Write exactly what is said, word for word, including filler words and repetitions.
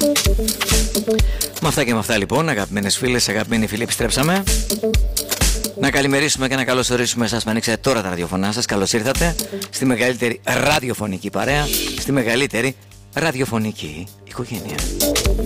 Με αυτά και με αυτά λοιπόν, αγαπημένες φίλες, αγαπημένοι φίλοι, επιστρέψαμε. Να καλημερίσουμε και να καλωσορίσουμε εσάς που ανοίξατε τώρα τα ραδιοφωνά σας. Καλώς ήρθατε στη μεγαλύτερη ραδιοφωνική παρέα, στη μεγαλύτερη ραδιοφωνική οικογένεια.